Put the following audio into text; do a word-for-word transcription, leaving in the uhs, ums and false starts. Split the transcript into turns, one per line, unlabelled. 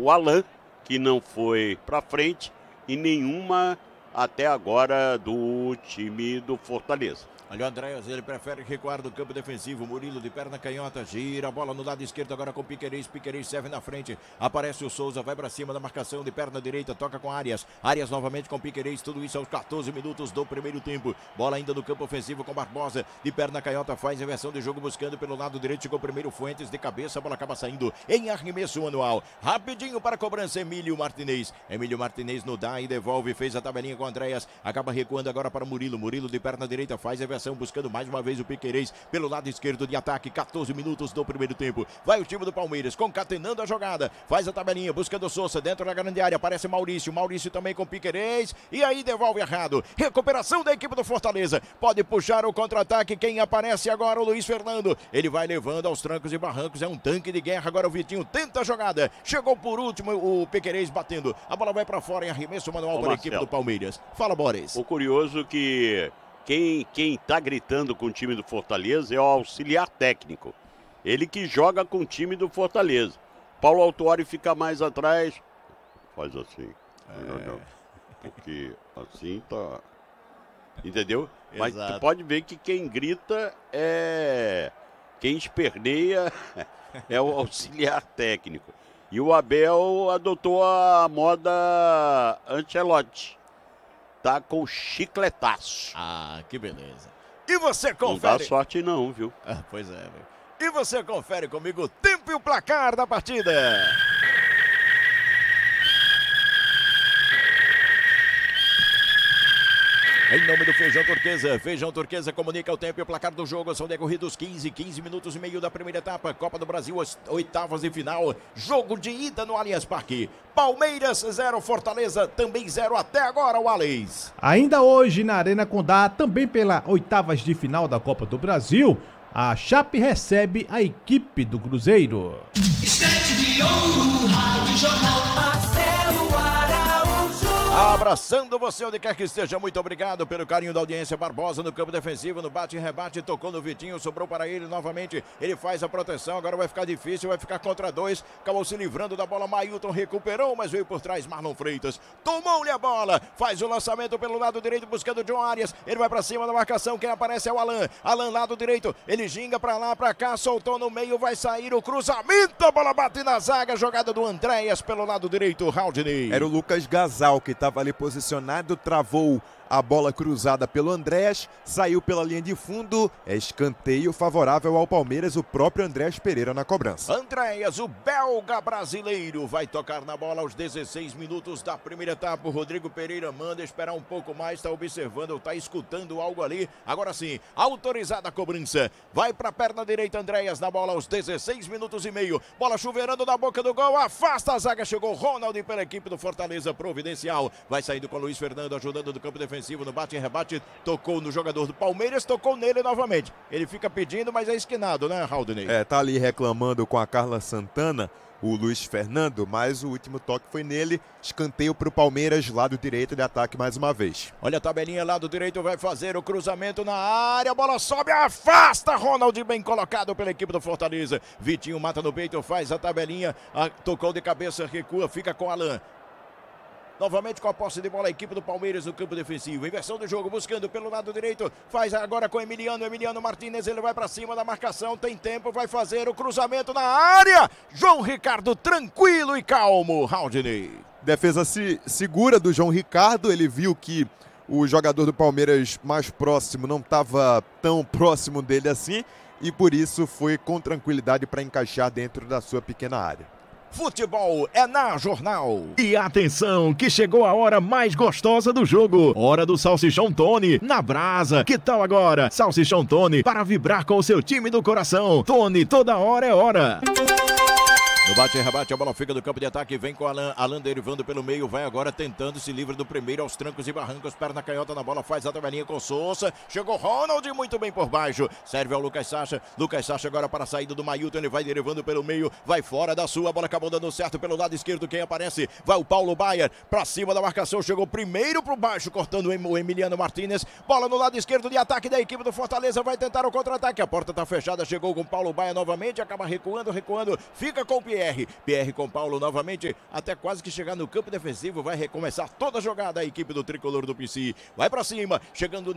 o Alan, que não foi para frente, e nenhuma até agora do time do Fortaleza.
Olha o Andréas, ele prefere recuar do campo defensivo. Murilo de perna canhota, gira a bola no lado esquerdo agora com Piquerez. Piquerez serve na frente, aparece o Souza, vai para cima da marcação de perna direita, toca com Arias. Arias novamente com Piquerez, tudo isso aos quatorze minutos do primeiro tempo. Bola ainda no campo ofensivo com Barbosa, de perna canhota, faz inversão de jogo buscando pelo lado direito. Chegou primeiro Fuentes de cabeça, a bola acaba saindo em arremesso manual. Rapidinho para a cobrança, Emílio Martinez. Emílio Martinez no dá e devolve, fez a tabelinha com Andréas, acaba recuando agora para Murilo. Murilo de perna direita, faz a inversão buscando mais uma vez o Piquerez pelo lado esquerdo de ataque, quatorze minutos do primeiro tempo. Vai o time do Palmeiras, concatenando a jogada, faz a tabelinha, buscando o Souza dentro da grande área, aparece Maurício, Maurício também com Piquerez, e aí devolve errado. Recuperação da equipe do Fortaleza, pode puxar o contra-ataque, quem aparece agora? O Luiz Fernando, ele vai levando aos trancos e barrancos, é um tanque de guerra, agora o Vitinho tenta a jogada, chegou por último o Piquerez batendo, a bola vai para fora em arremesso manual para a equipe do Palmeiras. Fala, Boris.
O curioso que Quem, quem tá gritando com o time do Fortaleza é o auxiliar técnico. Ele que joga com o time do Fortaleza. Paulo Autuori fica mais atrás. Faz assim. É. Porque assim tá... Entendeu? Mas tu pode ver que quem grita é... Quem esperneia é o auxiliar técnico. E o Abel adotou a moda Ancelotti. Tá com chicletaço.
Ah, que beleza. E você confere...
Não dá sorte não, viu?
Ah, pois é, viu? E você confere comigo o tempo e o placar da partida. Em nome do Feijão Turquesa, Feijão Turquesa comunica o tempo e o placar do jogo. São decorridos quinze, quinze minutos e meio da primeira etapa. Copa do Brasil, oitavas de final. Jogo de ida no Allianz Parque. Palmeiras zero, Fortaleza também zero até agora, o Alex.
Ainda hoje na Arena Condá, também pela oitavas de final da Copa do Brasil, a Chape recebe a equipe do Cruzeiro.
Estante de ouro, Rádio Jornal Marcelo Araújo.
Abraçando você onde quer que esteja, muito obrigado pelo carinho da audiência. Barbosa no campo defensivo, no bate e rebate, tocou no Vitinho, sobrou para ele novamente, ele faz a proteção, agora vai ficar difícil, vai ficar contra dois, acabou se livrando da bola, Mailton recuperou, mas veio por trás Marlon Freitas, tomou-lhe a bola, faz o lançamento pelo lado direito, buscando o John Arias, ele vai para cima da marcação, quem aparece é o Alan, Alan lado direito, ele ginga para lá, para cá, soltou no meio, vai sair o cruzamento, a bola bate na zaga, jogada do Andréas pelo lado direito, Raudney.
Era o Lucas Gasal que estava ali posicionado, travou a bola cruzada pelo Andréas, saiu pela linha de fundo, é escanteio favorável ao Palmeiras, o próprio Andréas Pereira na cobrança.
Andréas, o belga brasileiro, vai tocar na bola aos dezesseis minutos da primeira etapa. O Rodrigo Pereira manda esperar um pouco mais, está observando, está escutando algo ali. Agora sim, autorizada a cobrança. Vai para a perna direita, Andréas na bola aos dezesseis minutos e meio. Bola chuveirando na boca do gol, afasta a zaga, chegou Ronald pela equipe do Fortaleza Providencial. Vai saindo com o Luiz Fernando, ajudando do campo defensivo. No bate e rebate, tocou no jogador do Palmeiras, tocou nele novamente. Ele fica pedindo, mas é esquinado, né, Raudney?
É, tá ali reclamando com a Carla Santana, o Luiz Fernando, mas o último toque foi nele, escanteio pro Palmeiras, lado direito de ataque mais uma vez.
Olha a tabelinha, lado direito vai fazer o cruzamento na área, a bola sobe, afasta, Ronald bem colocado pela equipe do Fortaleza. Vitinho mata no peito, faz a tabelinha, a, tocou de cabeça, recua, fica com Alan. Novamente com a posse de bola, a equipe do Palmeiras no campo defensivo. Inversão do jogo, buscando pelo lado direito. Faz agora com Emiliano. Emiliano Martinez, ele vai para cima da marcação. Tem tempo, vai fazer o cruzamento na área. João Ricardo tranquilo e calmo. Raudney.
Defesa se segura do João Ricardo. Ele viu que o jogador do Palmeiras mais próximo não estava tão próximo dele assim. E por isso foi com tranquilidade para encaixar dentro da sua pequena área.
Futebol é na Jornal.
E atenção, que chegou a hora mais gostosa do jogo. Hora do Salsichão Tony, na brasa. Que tal agora? Salsichão Tony, para vibrar com o seu time do coração. Tony, toda hora é hora.
No bate e rebate, a bola fica do campo de ataque, vem com Alan, Alan derivando pelo meio, vai agora tentando se livre do primeiro aos trancos e barrancos, perna canhota na bola, faz a tabelinha com Souza, chegou Ronald muito bem por baixo, serve ao Lucas Sacha, Lucas Sacha agora para a saída do Mailton, ele vai derivando pelo meio, vai fora da sua, a bola acabou dando certo pelo lado esquerdo, quem aparece, vai o Paulo Baier, para cima da marcação, chegou primeiro para baixo, cortando o Emiliano Martinez, bola no lado esquerdo de ataque da equipe do Fortaleza, vai tentar o contra-ataque, a porta está fechada, chegou com o Paulo Baier novamente, acaba recuando, recuando, fica com o Pierre. R. P R com Paulo novamente, até quase que chegar no campo defensivo. Vai recomeçar toda a jogada a equipe do tricolor do P C. Vai pra cima, chegando